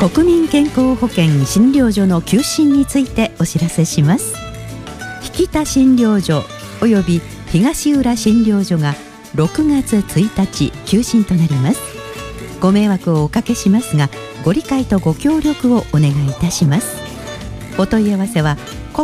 国民健康保険診療所の休診についてお知らせします。引田診療所および東浦診療所が6月1日休診となります。ご迷惑をおかけしますが、ご理解とご協力をお願いいたします。お問い合わせは